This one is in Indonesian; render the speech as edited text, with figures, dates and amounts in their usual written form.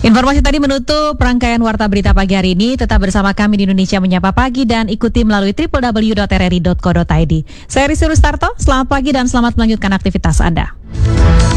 Informasi tadi menutup rangkaian Warta Berita Pagi hari ini. Tetap bersama kami di Indonesia Menyapa Pagi dan ikuti melalui www.rri.co.id. Saya Rizky Rustarto, selamat pagi dan selamat melanjutkan aktivitas Anda.